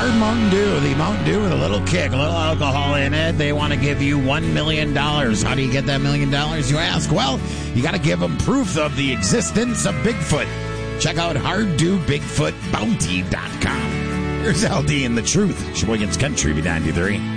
Hard Mountain Dew, the Mountain Dew with a little kick, a little alcohol in it. They want to give you $1 million. How do you get that $1 million, you ask? Well, you got to give them proof of the existence of Bigfoot. Check out harddobigfootbounty.com. Here's LD and the Truth, Sheboygan's Country, B93.